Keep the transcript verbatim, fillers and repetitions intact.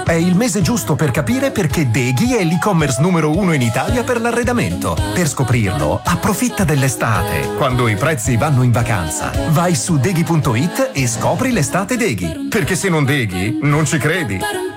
È il mese giusto per capire perché Deghi è l'e-commerce numero uno in Italia per l'arredamento. Per scoprirlo, approfitta dell'estate, quando i prezzi vanno in vacanza. Vai su deghi punto it e scopri l'estate Deghi. Perché se non Deghi, non ci credi.